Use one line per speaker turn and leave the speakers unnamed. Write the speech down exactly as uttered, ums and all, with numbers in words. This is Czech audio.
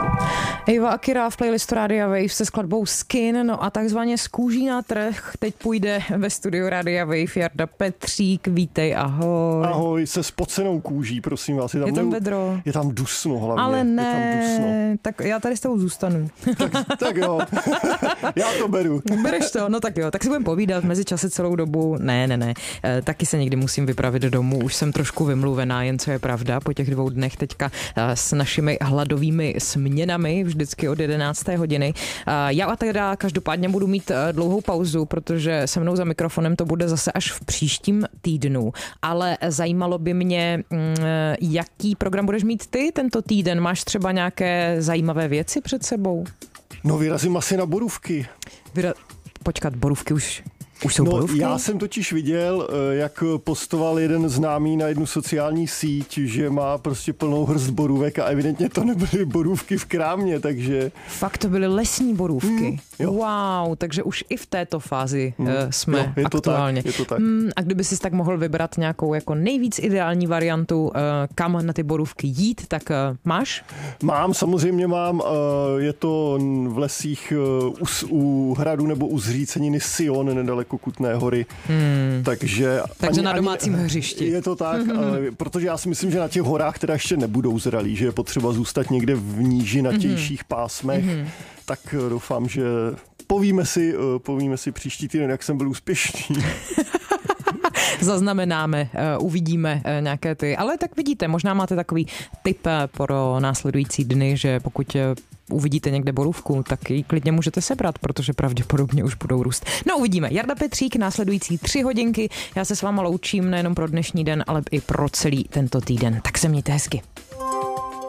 Eva Akira v playlistu Rádia Wave se skladbou Skin, no a takzvaně z kůží na trh teď půjde ve studiu Rádia Wave Jarda Petřík, vítej, ahoj.
Ahoj, se spocenou kůží, prosím vás. Je tam,
je tam vedro.
Je tam dusno hlavně.
Ale ne,
je tam dusno.
Tak já tady s tebou zůstanu.
Tak, tak jo, já to beru.
Bereš to, no tak jo, tak si budeme povídat mezi čase celou dobu. Ne, ne, ne, e, taky se někdy musím vypravit domů, už jsem trošku vymluvená, jen co je pravda, po těch dvou dnech teďka e, s našimi hladovými směnami, vždycky od jedenácté hodiny. Já a teda každopádně budu mít dlouhou pauzu, protože se mnou za mikrofonem to bude zase až v příštím týdnu. Ale zajímalo by mě, jaký program budeš mít ty tento týden. Máš třeba nějaké zajímavé věci před sebou?
No vyrazím asi na Borůvky.
Vyra... Počkat, Borůvky už... Už jsou
no,
borůvky?
Já jsem totiž viděl, jak postoval jeden známý na jednu sociální síť, že má prostě plnou hrst borůvek a evidentně to nebyly borůvky v krámě, takže...
Fakt to byly lesní borůvky.
Mm,
wow, takže už i v této fázi mm, uh, jsme
jo, je
aktuálně.
To tak, je to tak.
Mm, a kdyby si tak mohl vybrat nějakou jako nejvíc ideální variantu, uh, kam na ty borůvky jít, tak uh, máš?
Mám, samozřejmě mám. Uh, je to v lesích uh, u, u hradu nebo u zříceniny Sion, nedaleko Kutné Hory. Hmm. Takže,
Takže
ani,
na domácím
ani,
hřišti.
Je to tak, mm-hmm. ale, protože já si myslím, že na těch horách teda ještě nebudou zralí, že je potřeba zůstat někde v nížinatějších mm-hmm. pásmech, mm-hmm. tak doufám, že povíme si, povíme si příští týden, jak jsem byl úspěšný.
Zaznamenáme, uvidíme nějaké ty, ale tak vidíte, možná máte takový tip pro následující dny, že pokud uvidíte někde borůvku, tak ji klidně můžete sebrat, protože pravděpodobně už budou růst. No uvidíme. Jarda Petřík, následující tři hodinky. Já se s váma loučím nejenom pro dnešní den, ale i pro celý tento týden. Tak se mějte hezky.